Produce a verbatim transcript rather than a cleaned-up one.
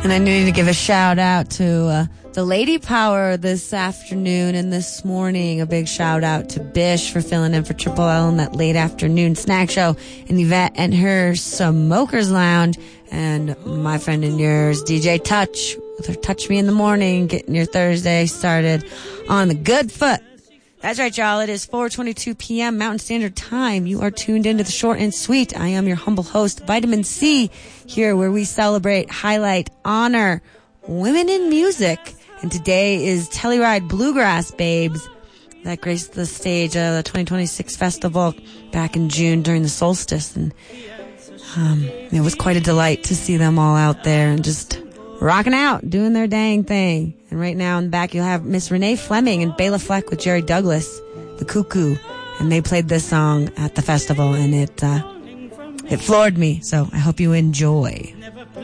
And I need to give a shout out to uh, the Lady Power this afternoon and this morning. A big shout out to Bish for filling in for Triple L in that late afternoon snack show, and Yvette and her Smokers Lounge, and my friend and yours, D J Touch, with her Touch Me in the Morning, getting your Thursday started on the good foot. That's right, y'all. It is four twenty-two p.m. Mountain Standard Time. You are tuned into the Short and Sweet. I am your humble host, Vitamin C, here where we celebrate, highlight, honor women in music. And today is Telluride Bluegrass Babes that graced the stage of the twenty twenty-six festival back in June during the solstice. And um, it was quite a delight to see them all out there and just rocking out, doing their dang thing. And right now in the back you'll have Miss Renee Fleming and Bela Fleck with Jerry Douglas, the Cuckoo. And they played this song at the festival, and it uh, it floored me. So I hope you enjoy.